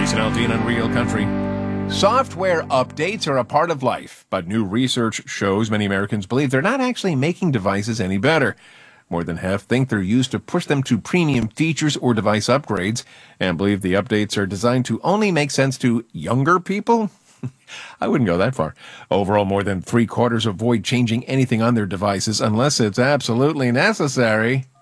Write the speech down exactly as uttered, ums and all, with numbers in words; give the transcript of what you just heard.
Jason Aldean on Real Country. Software updates are a part of life, but new research shows many Americans believe they're not actually making devices any better. More than half think they're used to push them to premium features or device upgrades, and believe the updates are designed to only make sense to younger people. I wouldn't go that far. Overall, more than three quarters avoid changing anything on their devices unless it's absolutely necessary.